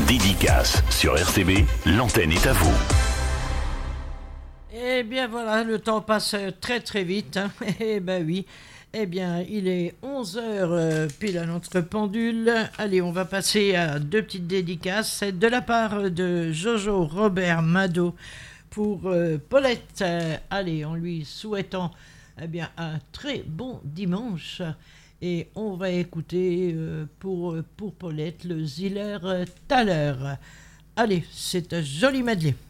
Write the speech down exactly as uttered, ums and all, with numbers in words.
Dédicace sur R T B, l'antenne est à vous. Eh bien voilà, le temps passe très très vite. Hein. Eh ben oui. Eh bien, il est onze heures euh, pile à notre pendule. Allez, on va passer à deux petites dédicaces. C'est de la part de Jojo Robert Mado pour euh, Paulette. Euh, allez, en lui souhaitant eh bien, un très bon dimanche. Et on va écouter euh, pour, pour Paulette le Ziller Thaler. Allez, c'est un joli medley.